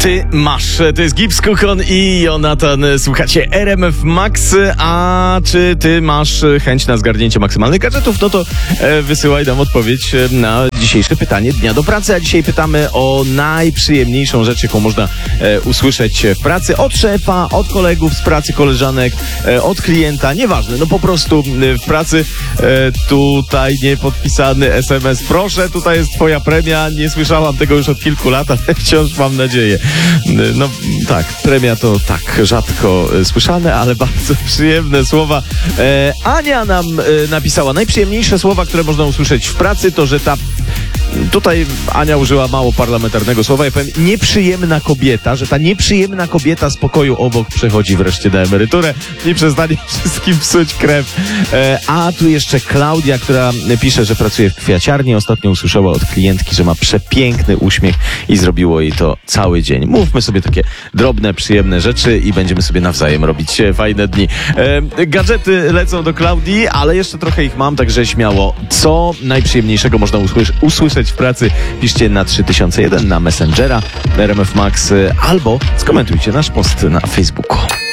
Ty masz. To jest Gibbs, Kukon i Jonatan. Słuchacie RMF Max. A czy ty masz chęć na zgarnięcie maksymalnych gadżetów? No to wysyłaj nam odpowiedź na dzisiejsze pytanie Dnia do Pracy. A dzisiaj pytamy o najprzyjemniejszą rzecz, jaką można usłyszeć w pracy. Od szefa, od kolegów z pracy, koleżanek, od klienta. Nieważne, no po prostu w pracy tutaj niepodpisany SMS. Proszę, tutaj jest twoja premia. Nie słyszałam tego już od kilku lat, ale wciąż mam nadzieję. No tak, premia to tak rzadko słyszane, ale bardzo przyjemne słowa. Ania nam napisała, najprzyjemniejsze słowa, które można usłyszeć w pracy, to że tutaj Ania użyła mało parlamentarnego słowa. Ja powiem nieprzyjemna kobieta, że ta nieprzyjemna kobieta z pokoju obok przechodzi wreszcie na emeryturę i przestanie wszystkim psuć krew. A tu jeszcze Klaudia, która pisze, że pracuje w kwiaciarni. Ostatnio usłyszała od klientki, że ma przepiękny uśmiech i zrobiło jej to cały dzień. Mówmy sobie takie drobne, przyjemne rzeczy i będziemy sobie nawzajem robić fajne dni. Gadżety lecą do Klaudii, ale jeszcze trochę ich mam, także śmiało. Co najprzyjemniejszego można usłyszeć w pracy? Piszcie na 3001 na Messengera RMF Max albo skomentujcie nasz post na Facebooku.